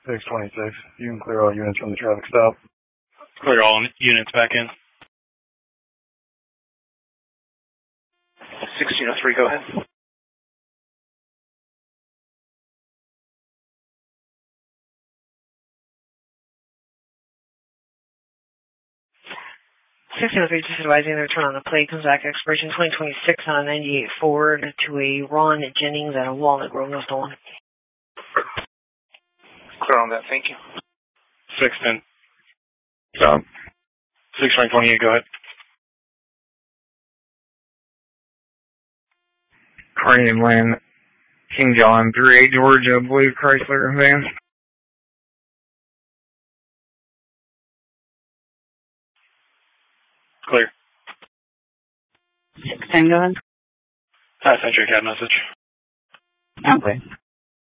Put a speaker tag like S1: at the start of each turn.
S1: 626. You can clear all units from the traffic stop.
S2: Clear all units back in.
S3: 1603, go ahead.
S4: Just advising the return on the plate comes back expiration 2026 on a 98 Ford to a Ron Jennings at a Walnut Grove, West Owen.
S3: Clear on that, thank you.
S2: 610. Stop. 6928, go ahead.
S5: Crane Lane, King John, 3A Georgia, Blue Chrysler van.
S2: Clear.
S4: 610, go ahead.
S2: I sent you a CAD message.
S4: Okay.